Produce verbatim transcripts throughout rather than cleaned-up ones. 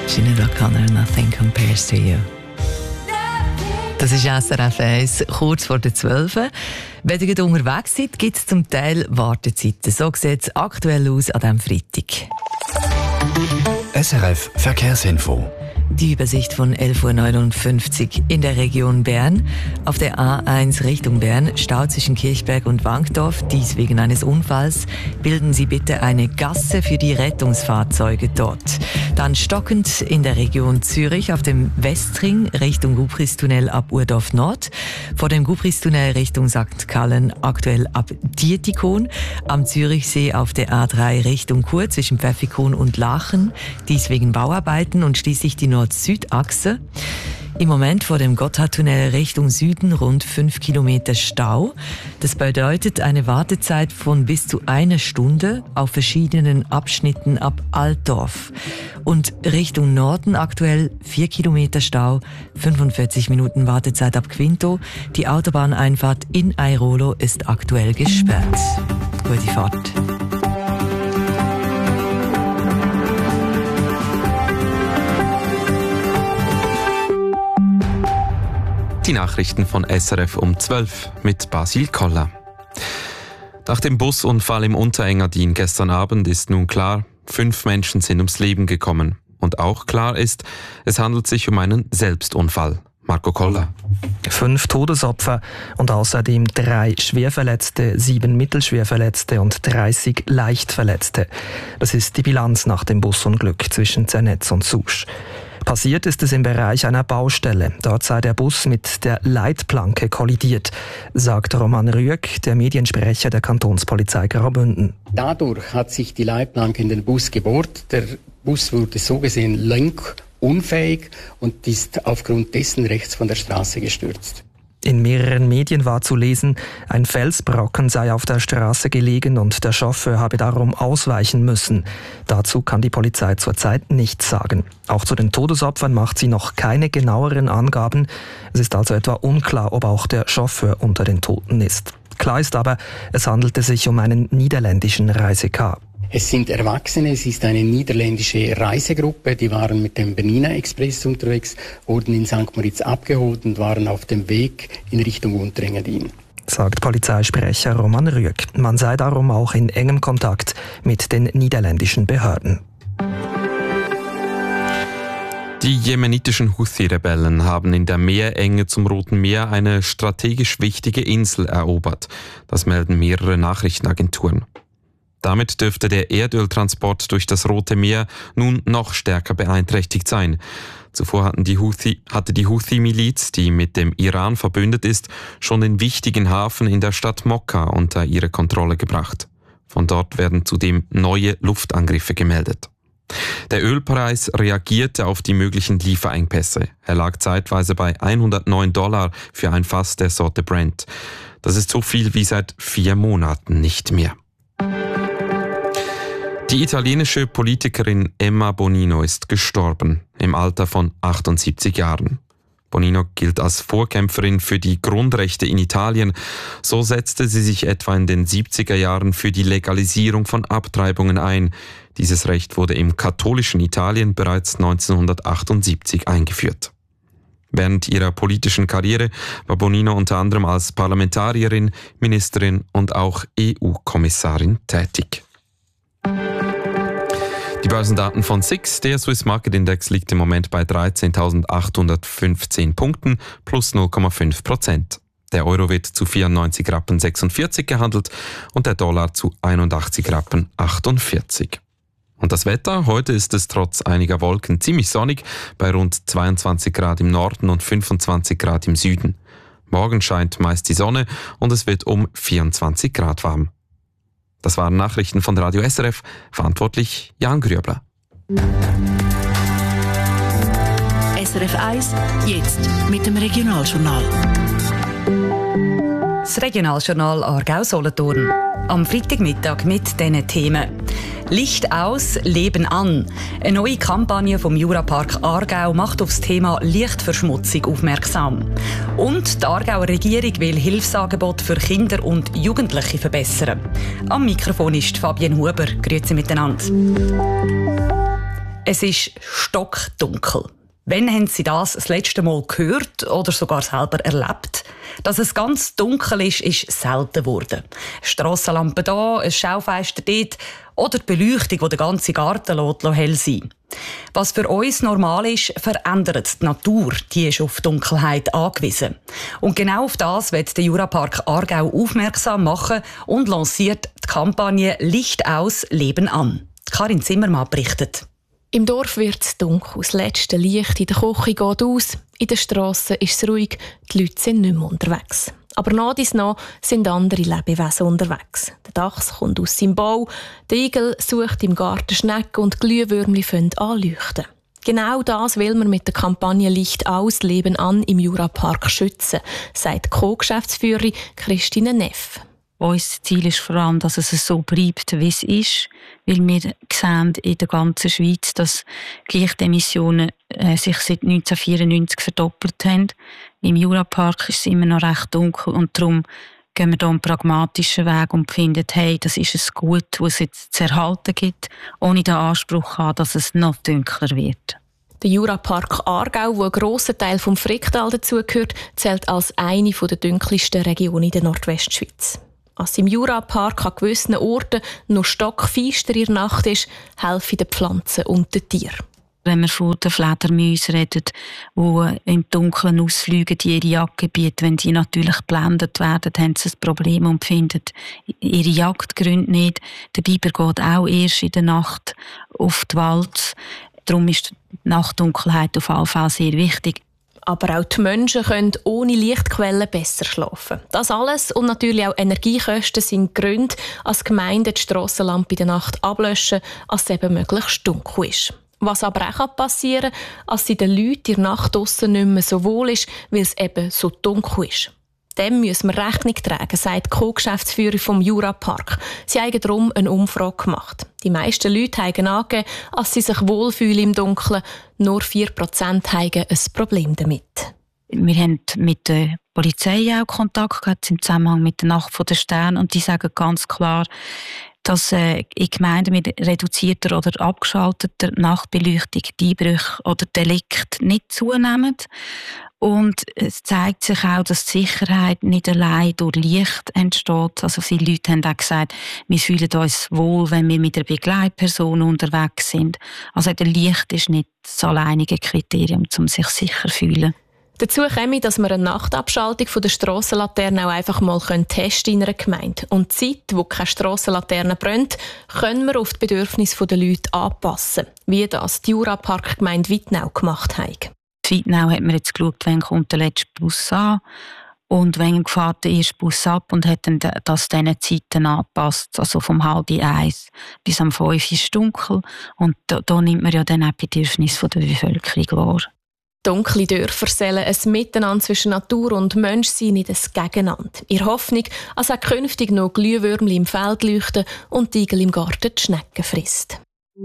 Sinead O'Connor, Nothing Compares to You. Das ist S R F eins, kurz vor der zwölf. Wenn ihr unterwegs seid, gibt es zum Teil Wartezeiten. So sieht es aktuell aus an diesem Freitag. S R F Verkehrsinfo. Die Übersicht von elf Uhr neunundfünfzig in der Region Bern. Auf der A eins Richtung Bern, Stau zwischen Kirchberg und Wankdorf, dies wegen eines Unfalls. Bilden Sie bitte eine Gasse für die Rettungsfahrzeuge dort. Dann stockend in der Region Zürich auf dem Westring Richtung Gubristunnel ab Urdorf Nord. Vor dem Gubristunnel Richtung Sankt Gallen aktuell ab Dietikon. Am Zürichsee auf der A drei Richtung Chur zwischen Pfäffikon und Lachen. Dies wegen Bauarbeiten und schließlich die Nord-Süd-Achse. Im Moment vor dem Gotthardtunnel Richtung Süden rund fünf Kilometer Stau. Das bedeutet eine Wartezeit von bis zu einer Stunde auf verschiedenen Abschnitten ab Altdorf. Und Richtung Norden aktuell vier Kilometer Stau, fünfundvierzig Minuten Wartezeit ab Quinto. Die Autobahneinfahrt in Airolo ist aktuell gesperrt. Gute Fahrt. Die Nachrichten von S R F um zwölf mit Basil Koller. Nach dem Busunfall im Unterengadin gestern Abend ist nun klar, fünf Menschen sind ums Leben gekommen. Und auch klar ist, es handelt sich um einen Selbstunfall. Marco Koller. Fünf Todesopfer und außerdem drei Schwerverletzte, sieben Mittelschwerverletzte und dreißig Leichtverletzte. Das ist die Bilanz nach dem Busunglück zwischen Zernetz und Susch. Passiert ist es im Bereich einer Baustelle. Dort sei der Bus mit der Leitplanke kollidiert, sagt Roman Rüegg, der Mediensprecher der Kantonspolizei Graubünden. Dadurch hat sich die Leitplanke in den Bus gebohrt. Der Bus wurde so gesehen lenkunfähig und ist aufgrund dessen rechts von der Straße gestürzt. In mehreren Medien war zu lesen, ein Felsbrocken sei auf der Straße gelegen und der Chauffeur habe darum ausweichen müssen. Dazu kann die Polizei zurzeit nichts sagen. Auch zu den Todesopfern macht sie noch keine genaueren Angaben. Es ist also etwa unklar, ob auch der Chauffeur unter den Toten ist. Klar ist aber, es handelte sich um einen niederländischen Reisekar. Es sind Erwachsene, es ist eine niederländische Reisegruppe, die waren mit dem Bernina Express unterwegs, wurden in Sankt Moritz abgeholt und waren auf dem Weg in Richtung Unterengadin. Sagt Polizeisprecher Roman Rüegg. Man sei darum auch in engem Kontakt mit den niederländischen Behörden. Die jemenitischen Houthi-Rebellen haben in der Meerenge zum Roten Meer eine strategisch wichtige Insel erobert. Das melden mehrere Nachrichtenagenturen. Damit dürfte der Erdöltransport durch das Rote Meer nun noch stärker beeinträchtigt sein. Zuvor hatten die Houthi, hatte die Houthi-Miliz, die mit dem Iran verbündet ist, schon den wichtigen Hafen in der Stadt Mokka unter ihre Kontrolle gebracht. Von dort werden zudem neue Luftangriffe gemeldet. Der Ölpreis reagierte auf die möglichen Lieferengpässe. Er lag zeitweise bei hundertneun Dollar für ein Fass der Sorte Brent. Das ist so viel wie seit vier Monaten nicht mehr. Die italienische Politikerin Emma Bonino ist gestorben, im Alter von achtundsiebzig Jahren. Bonino gilt als Vorkämpferin für die Grundrechte in Italien. So setzte sie sich etwa in den siebziger Jahren für die Legalisierung von Abtreibungen ein. Dieses Recht wurde im katholischen Italien bereits neunzehnhundertachtundsiebzig eingeführt. Während ihrer politischen Karriere war Bonino unter anderem als Parlamentarierin, Ministerin und auch E U-Kommissarin tätig. Die Börsendaten von S I X, der Swiss Market Index, liegt im Moment bei dreizehntausendachthundertfünfzehn Punkten plus null Komma fünf Prozent. Der Euro wird zu vierundneunzig Rappen sechsundvierzig gehandelt und der Dollar zu einundachtzig Rappen achtundvierzig. Und das Wetter? Heute ist es trotz einiger Wolken ziemlich sonnig bei rund zweiundzwanzig Grad im Norden und fünfundzwanzig Grad im Süden. Morgen scheint meist die Sonne und es wird um vierundzwanzig Grad warm. Das waren Nachrichten von Radio S R F, verantwortlich Jan Grübler. S R F eins, jetzt mit dem Regionaljournal. Das Regionaljournal Aargau-Solothurn. Am Freitagmittag mit diesen Themen. Licht aus, Leben an. Eine neue Kampagne vom Jurapark Aargau macht auf das Thema Lichtverschmutzung aufmerksam. Und die Aargauer Regierung will Hilfsangebote für Kinder und Jugendliche verbessern. Am Mikrofon ist Fabienne Huber. Grüezi miteinander. Es ist stockdunkel. Wann haben Sie das das letzte Mal gehört oder sogar selber erlebt? Dass es ganz dunkel ist, ist selten geworden. Strassenlampe da, ein Schaufenster dort oder die Beleuchtung, die den ganzen Garten lässt, hell sein. Was für uns normal ist, verändert die Natur. Die ist auf Dunkelheit angewiesen. Und genau auf das wird der Jurapark Aargau aufmerksam machen und lanciert die Kampagne «Licht aus, Leben an». Karin Zimmermann berichtet. Im Dorf wird es dunkel, das letzte Licht in der Küche geht aus, in den Strassen ist es ruhig, die Leute sind nicht mehr unterwegs. Aber nach dies nach sind andere Lebewesen unterwegs. Der Dachs kommt aus seinem Bau, der Igel sucht im Garten Schnecken und die Glühwürmchen fangen anleuchten. Genau das will man mit der Kampagne «Licht aus, Leben an» im Jurapark schützen, sagt Co-Geschäftsführerin Christine Neff. Unser Ziel ist vor allem, dass es so bleibt, wie es ist, weil wir sehen in der ganzen Schweiz, dass die Lichtemissionen äh, sich seit neunzehnhundertvierundneunzig verdoppelt haben. Im Jurapark ist es immer noch recht dunkel und darum gehen wir hier einen pragmatischen Weg und finden, hey, das ist ein Gut, das es jetzt zu erhalten gibt, ohne den Anspruch zu haben, dass es noch dunkler wird. Der Jurapark Aargau, wo ein grosser Teil vom Fricktal dazugehört, zählt als eine der dunkelsten Regionen in der Nordwestschweiz. Als im Jurapark an gewissen Orten noch stockfinster in der Nacht ist, helfen den Pflanzen und den Tieren. Wenn wir von den Fledermäusen reden, die im Dunkeln ausfliegen, die ihre Jagdgebiete, wenn die natürlich geblendet werden, haben sie ein Problem und finden ihre Jagdgründe nicht. Der Biber geht auch erst in der Nacht auf die Wald. Darum ist die Nachtdunkelheit auf jeden Fall sehr wichtig. Aber auch die Menschen können ohne Lichtquellen besser schlafen. Das alles und natürlich auch Energiekosten sind Gründe, als Gemeinden die Strassenlampe in der Nacht ablöschen, als es eben möglichst dunkel ist. Was aber auch passieren kann, als es den Leuten in der Nacht draussen nicht mehr so wohl ist, weil es eben so dunkel ist. Dem müssen wir Rechnung tragen, sagt die Co-Geschäftsführerin vom Jurapark. Sie haben darum eine Umfrage gemacht. Die meisten Leute haben angegeben, dass sie sich wohlfühlen im Dunkeln. Nur vier Prozent haben ein Problem damit. Wir haben mit der Polizei auch Kontakt gehabt im Zusammenhang mit der Nacht der Sterne und die sagen ganz klar, dass äh, in Gemeinden mit reduzierter oder abgeschalteter Nachtbeleuchtung die Einbrüche oder Delikte nicht zunehmen. Und es zeigt sich auch, dass die Sicherheit nicht allein durch Licht entsteht. Also viele Leute haben auch gesagt, wir fühlen uns wohl, wenn wir mit einer Begleitperson unterwegs sind. Also der Licht ist nicht das alleinige Kriterium, um sich sicher zu fühlen. Dazu käme, dass wir eine Nachtabschaltung von der Strassenlaterne auch einfach mal testen in einer Gemeinde. Und die Zeit, wo keine Strassenlaterne brennt, können wir auf die Bedürfnisse der Leute anpassen, wie das die Jurapark-Gemeinde Wittnau gemacht hat. In Wittnau hat man jetzt geschaut, wann kommt der letzte Bus an und wann fährt der erste Bus ab und hat dann das diesen Zeiten angepasst, also vom halb eins bis um fünf ist es dunkel und da, da nimmt man ja dann auch die Bedürfnisse der Bevölkerung wahr. Dunkle Dörfer sollen ein Miteinander zwischen Natur und Mensch sein, nicht ein Gegeneinander. In Hoffnung, dass auch künftig noch Glühwürmchen im Feld leuchten und die Igel im Garten die Schnecken frisst.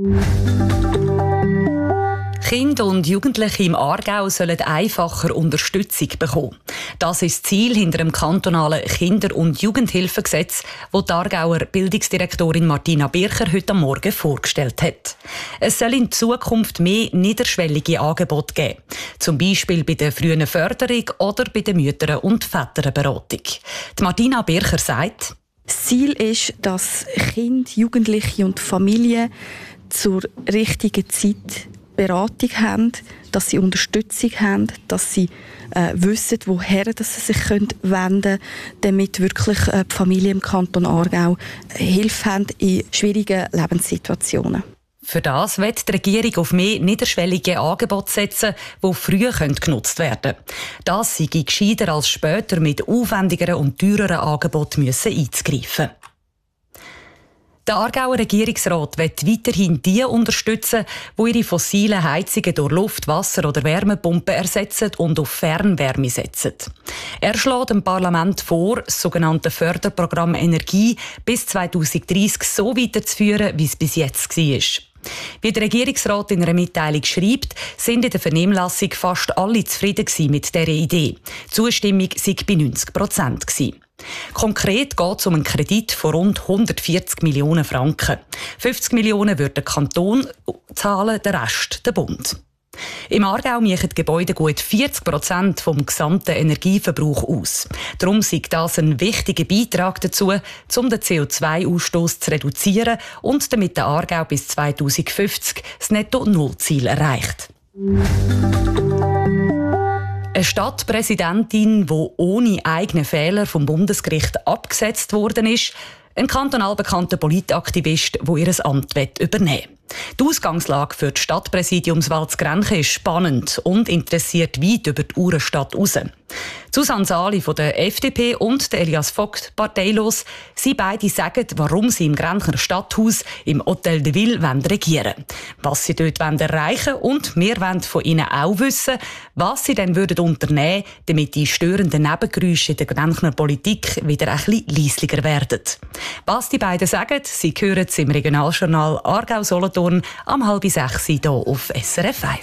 Kinder und Jugendliche im Aargau sollen einfacher Unterstützung bekommen. Das ist das Ziel hinter dem kantonalen Kinder- und Jugendhilfegesetz, das die Aargauer Bildungsdirektorin Martina Bircher heute Morgen vorgestellt hat. Es soll in Zukunft mehr niederschwellige Angebote geben. Zum Beispiel bei der frühen Förderung oder bei der Mütter- und Väterberatung. Die Martina Bircher sagt: Das Ziel ist, dass Kinder, Jugendliche und Familien zur richtigen Zeit Beratung haben, dass sie Unterstützung haben, dass sie äh, wissen, woher dass sie sich können wenden können, damit wirklich äh, die Familien im Kanton Aargau Hilfe haben in schwierigen Lebenssituationen. Für das wird die Regierung auf mehr niederschwellige Angebote setzen, die früh genutzt werden können. Das sei gescheiter als später mit aufwendigeren und teureren Angeboten einzugreifen. Der Aargauer Regierungsrat wird weiterhin die unterstützen, die ihre fossilen Heizungen durch Luft-, Wasser- oder Wärmepumpen ersetzen und auf Fernwärme setzen. Er schlägt dem Parlament vor, das sogenannte Förderprogramm Energie bis zweitausenddreissig so weiterzuführen, wie es bis jetzt war. Wie der Regierungsrat in einer Mitteilung schreibt, sind in der Vernehmlassung fast alle zufrieden mit dieser Idee. Die Zustimmung sei bei neunzig Prozent. Konkret geht es um einen Kredit von rund hundertvierzig Millionen Franken. fünfzig Millionen würde der Kanton zahlen, der Rest der Bund. Im Aargau machen die Gebäude gut vierzig Prozent vom gesamten Energieverbrauch aus. Darum sei das ein wichtiger Beitrag dazu, um den C O zwei Ausstoß zu reduzieren und damit der Aargau bis zweitausendfünfzig das Netto-Null-Ziel erreicht. Eine Stadtpräsidentin, die ohne eigene Fehler vom Bundesgericht abgesetzt worden ist, ein kantonal bekannter Politaktivist, der ihr Amt übernehmen will. Die Ausgangslage für die Stadtpräsidiumswahl zu Grenchen ist spannend und interessiert weit über die Uhrenstadt raus. Susanne Sali von der F D P und der Elias Vogt parteilos. Sie beide sagen, warum sie im Grenchner Stadthaus im Hotel de Ville regieren wollen. Was sie dort erreichen wollen und wir wollen von ihnen auch wissen, was sie dann würden unternehmen, damit die störenden Nebengeräusche in der Grenchner Politik wieder ein bisschen leislicher werden. Was die beiden sagen, sie hören es im Regionaljournal Aargau-Solothurn am halb sechs hier auf S R F eins.